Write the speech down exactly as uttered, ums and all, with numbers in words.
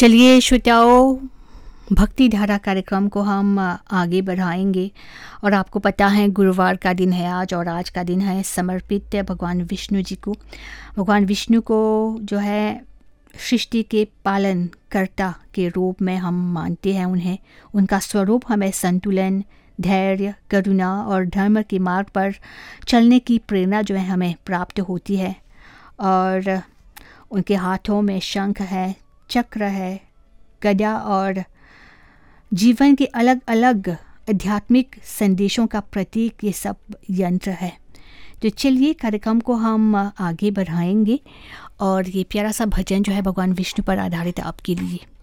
चलिए श्रोताओं, भक्ति धारा कार्यक्रम को हम आगे बढ़ाएंगे और आपको पता है गुरुवार का दिन है आज और आज का दिन है समर्पित भगवान विष्णु जी को। भगवान विष्णु को जो है सृष्टि के पालन कर्ता के रूप में हम मानते हैं उन्हें। उनका स्वरूप हमें संतुलन, धैर्य, करुणा और धर्म के मार्ग पर चलने की प्रेरणा जो है हमें प्राप्त होती है। और उनके हाथों में शंख है, चक्र है, गदा और जीवन के अलग अलग आध्यात्मिक संदेशों का प्रतीक ये सब यंत्र है। तो चलिए कार्यक्रम को हम आगे बढ़ाएंगे और ये प्यारा सा भजन जो है भगवान विष्णु पर आधारित आपके लिए।